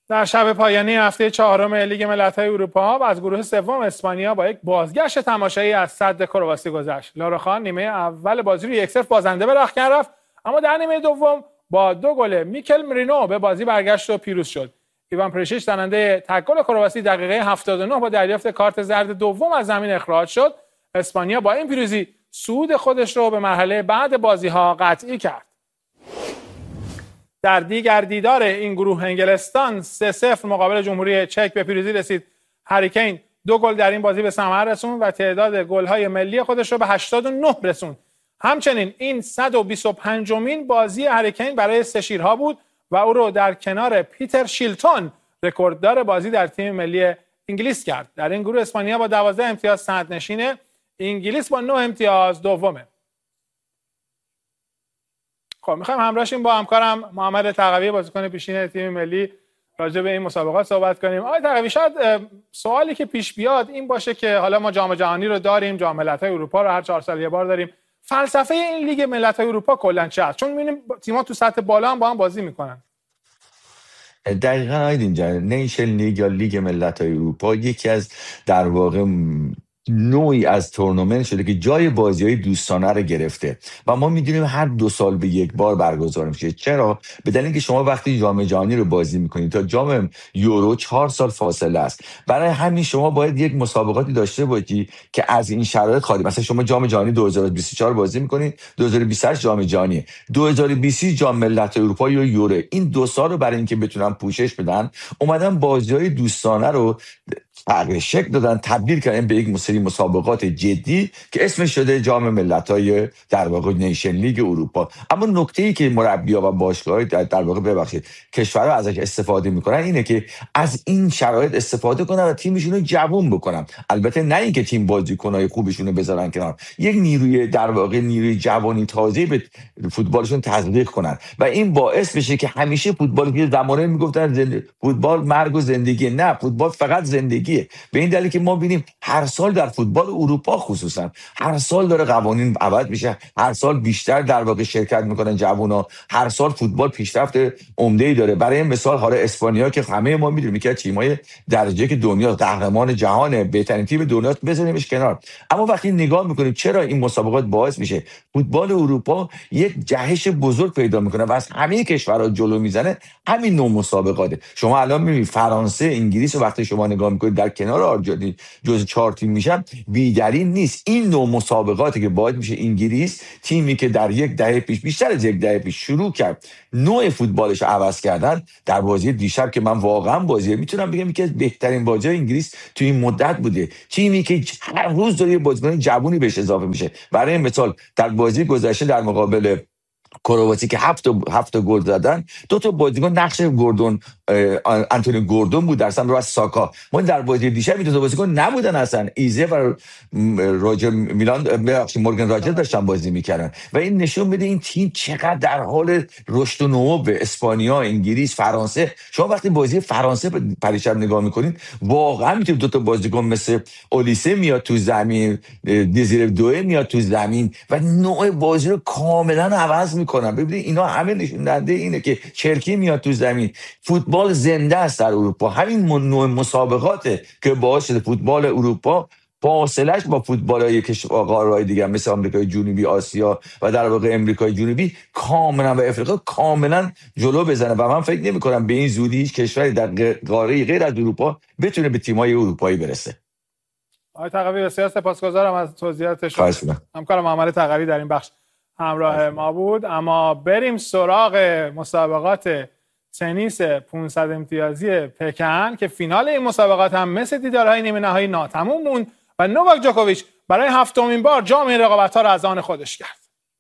در شب پایانی هفته چهارم لیگ ملت‌های اروپا و از گروه سوم اسپانیا با یک بازگشت تماشایی از سد کرواسی گذشت. لارا خان نیمه اول بازی رو 1-0 بازنده به رختکن رفت، اما در نیمه دوم با 2 گل میکل مرینو به بازی برگشت و پیروز شد. ایوان پرشیچ زننده تک گل کرواسی دقیقه 79 با دریافت کارت زرد دوم از زمین اخراج شد. اسپانیا با این پیروزی صعود خودش رو به مرحله بعد بازی‌ها قطعی کرد. در دیگر دیدار این گروه انگلستان 3-0 مقابل جمهوری چک به پیروزی رسید. هری کین 2 گل در این بازی به ثمر رسوند و تعداد گل‌های ملی خودش رو به 89 رسوند. همچنین این 125مین بازی هری کین برای سه شیرها بود و او رو در کنار پیتر شیلتون رکورددار بازی در تیم ملی انگلیس کرد. در این گروه اسپانیا با 12 امتیاز صدرنشینه، انگلیس با 9 امتیاز دومه. خب میخوایم همراهشیم با همکارم محمد تقوی بازیکن پیشین تیم ملی راجع به این مسابقات صحبت کنیم. آقای تقوی، شاید سوالی که پیش بیاد این باشه که حالا ما جام جهانی رو داریم، جام ملت‌های اروپا رو هر 4 سال یه بار داریم. فلسفه این لیگ ملت‌های اروپا کلاً چه است؟ چون می‌بینیم تیم‌ها تو سطح بالا هم با هم بازی میکنن. دقیقاً آیدین جان، نیشن لیگ یا لیگ ملت‌های اروپا یکی از در واقع نوعی از تورنمنت شده که جای بازی‌های دوستانه رو گرفته و ما می‌دونیم هر 2 سال به یک بار برگزار میشه. چرا؟ به دلیل اینکه شما وقتی جام جهانی رو بازی می‌کنید تا جام یورو 4 سال فاصله است. برای همین شما باید یک مسابقاتی داشته باشی که از این شرایط خالی. مثلا شما جام جهانی 2024 بازی می‌کنید، 2028 جام جهانی، 2020 جام ملت‌های اروپا یا یورو. این 2 سال رو برای اینکه بتونن پوشش بدن، اومدن بازی‌های دوستانه رو تغییر شکل دادن، تبدیل کردن به یک سری مسابقات جدی که اسمش شده جام ملت‌های در واقع نیشن لیگ اروپا. اما نکته‌ای که مربی‌ها و باشگاه‌ها در واقع ببخشید کشورها ازش استفاده میکنن اینه که از این شرایط استفاده کنن و تیمشون رو جوون بکنن. البته نه اینکه تیم بازیکن‌های خوبشون رو بذارن کنار، یک نیروی در واقع نیروی جوانی تازه به فوتبالشون تزریق کنن و این باعث بشه که همیشه فوتبال که زمانه میگفتن فوتبال مرگ و زندگی، نه، فوتبال فقط زندگی. به این دلیل که ما ببینیم هر سال در فوتبال اروپا خصوصا هر سال داره قوانین عوض میشه، هر سال بیشتر در واقع شرکت میکنن جوونا، هر سال فوتبال پیشرفت عمده‌ای داره. برای مثال حالا اسپانیا که همه ما میدونیم که تیم‌های درجه که دنیا قهرمان جهان، بهترین تیم دنیا، بزنیمش کنار. اما وقتی نگاه میکنیم چرا این مسابقات باعث میشه فوتبال اروپا یک جهش بزرگ پیدا میکنه و از همه کشورها جلو میزنه، همین نوع مسابقاته. شما الان میبینید فرانسه، انگلیس وقتی شما نگاه میکنید در کنار آرژانتین جز 4 تیم میشن، بی‌دلیل نیست. این نوع مسابقاتی که باعث میشه انگلیس، تیمی که در یک دهه پیش، بیشتر از یک دهه پیش شروع کرد نوع فوتبالش رو عوض کردن، در بازی دیشب که من واقعا بازی میتونم بگم یکی از بهترین بازی‌های انگلیس تو این مدت بوده. تیمی که هر روز داره بازیکن جوونی بهش اضافه میشه. برای مثال در بازی گذشته در مقابل کرواسی که هفت گل زدن، 2 تا بازیکن نقش گوردون، آنتونی گوردون بود در سمت راست ساکا. ما در بازی دیشب 2 تا بازیکن نبودن اصلا، ایزه و راجر میلان مورگان راجر داشتن بازی میکردن و این نشون میده این تیم چقدر در حال رشد و نمو. به اسپانیا، انگلیس، فرانسه، شما وقتی بازی فرانسه پریشب نگاه میکنید واقعا میتونید 2 تا بازیکن مثل اولیسه میاد تو زمین، دیزیر دوئه میاد تو زمین و نوع بازی رو کاملا عوض میکنن. ببینید اینا همه نشون دهنده اینه که چرکی میاد تو زمین. فوتبال زنده است در اروپا. همین نوع مسابقاته که باعث شده فوتبال اروپا فاصلهش با فوتبال‌های قاره‌های دیگه مثل آمریکای جنوبی، آسیا و در واقع امریکای جنوبی کاملا و افریقا کاملا جلو بزنه و من فکر نمی‌کنم به این زودی هیچ کشوری در قاره غیر از اروپا بتونه به تیم‌های اروپایی برسه. آقای تقوی بسیار سپاسگزارم از توضیحات شما. همکارم محمد تقوی در این بخش همراه ما بود. اما بریم سراغ مسابقات تنیس 500 امتیازی پکن که فینال این مسابقات هم مثل دیدارهای نیمه نهایی ناتمام موند و نوواک جوکوویچ برای 7مین بار جام این رقابت‌ها را از آن خودش کرد.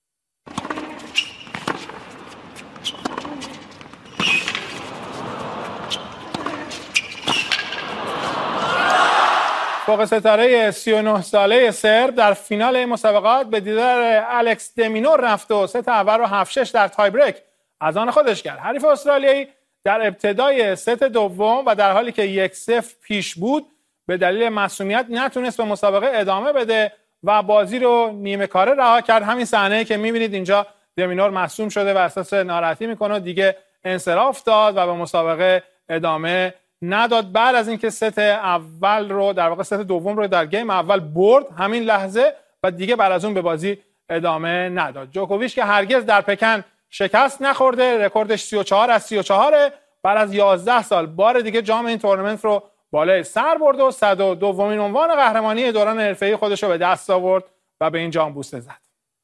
فوق ستاره 39 ساله سرب در فینال این مسابقات به دیدار الکس دمینور رفت و ست اول رو 7-6 در تای بریک از آن خودش کرد. حریف استرالیایی در ابتدای ست دوم و در حالی که 1-0 پیش بود به دلیل معصومیت نتونست به مسابقه ادامه بده و بازی رو نیمه کاره رها کرد. همین صحنه که می‌بینید اینجا دمینور معصوم شده و احساس ناراحتی میکنه و دیگه انصراف داد و به مسابقه ادامه نداد. بعد از اینکه ست اول رو در واقع ست دوم رو در گیم اول برد همین لحظه و دیگه بعد از اون به بازی ادامه نداد. جوکوویچ که هرگز در پکن شکست نخورده، رکوردش 34 از 34 بعد از 11 سال بار دیگه جام این تورنمنت رو بالای سر برد و 102مین عنوان قهرمانی دوران حرفه‌ای خودش رو به دست آورد و به این جام بوسه زد.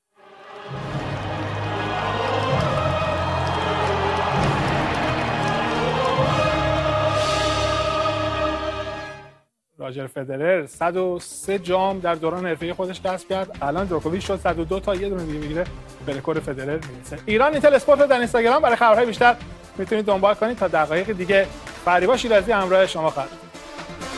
راجر فدرر 103 جام در دوران حرفه‌ای خودش کسب کرد. الان جوکوویچ شد 102 تا یه دونه دیگه بگیره به رکورد فدرر میرسه. ایران اینتل اسپورت رو در اینستاگرام برای خبرهای بیشتر میتونید دنبال کنید. تا دقایق دیگه فریبا شیرازی همراه شما خواهد.